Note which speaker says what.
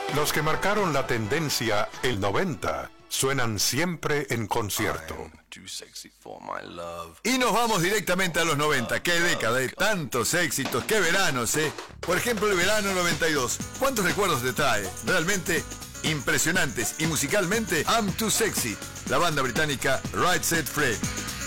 Speaker 1: Los que marcaron la tendencia el 90 suenan siempre en concierto.
Speaker 2: Y nos vamos directamente a los 90. ¡Qué década de tantos éxitos! ¡Qué veranos, eh! Por ejemplo, el verano 92. ¿Cuántos recuerdos te trae? Realmente impresionantes. Y musicalmente, I'm Too Sexy. La banda británica Right Said Fred.